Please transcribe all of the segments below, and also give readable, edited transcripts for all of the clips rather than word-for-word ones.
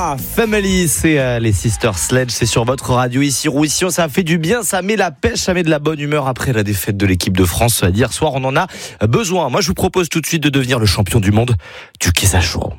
Family, c'est les Sisters Sledge, c'est sur votre radio ici Roussillon, ça fait du bien, ça met la pêche, ça met de la bonne humeur après la défaite de l'équipe de France d'hier soir, on en a besoin. Moi je vous propose tout de suite de devenir le champion du monde du Kesa Show.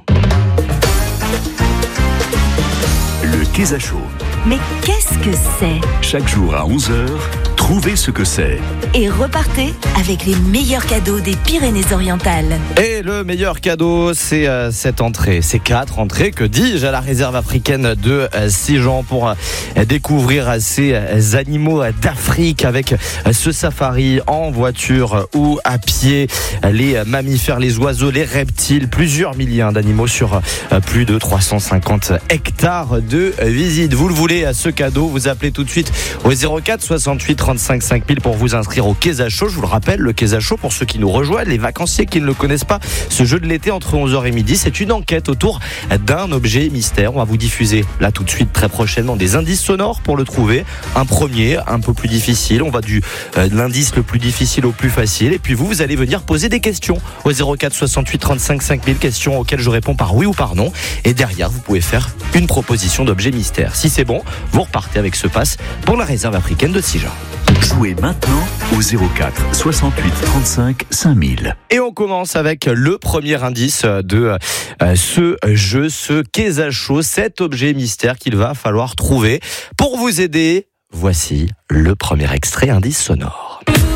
Le Kesa Show. Mais qu'est-ce que c'est ? Chaque jour à 11h, trouvez ce que c'est. Et repartez avec les meilleurs cadeaux des Pyrénées-Orientales. Et le meilleur cadeau, c'est cette entrée, ces 4 entrées, que dis-je, à la réserve africaine de Sijan pour découvrir ces animaux d'Afrique avec ce safari en voiture ou à pied, les mammifères, les oiseaux, les reptiles, plusieurs milliers d'animaux sur plus de 350 hectares de visite. Vous le voulez, ce cadeau, vous appelez tout de suite au 04 68 35 5000 pour vous inscrire au Kesa Show. Je vous le rappelle, le Kesa Show, pour ceux qui nous rejoignent, les vacanciers qui ne le connaissent pas, ce jeu de l'été entre 11h et midi, c'est une enquête autour d'un objet mystère. On va vous diffuser là tout de suite, très prochainement, des indices sonores pour le trouver. Un premier, un peu plus difficile. On va de l'indice le plus difficile au plus facile. Et puis vous allez venir poser des questions au 04 68 35 5000, questions auxquelles je réponds par oui ou par non. Et derrière, vous pouvez faire une proposition d'objet mystère. Si c'est bon, vous repartez avec ce pass pour la réserve africaine de Sijan. Jouez maintenant au 04 68 35 5000. Et on commence avec le premier indice de ce jeu, ce Kesa Show, cet objet mystère qu'il va falloir trouver. Pour vous aider, voici le premier extrait indice sonore.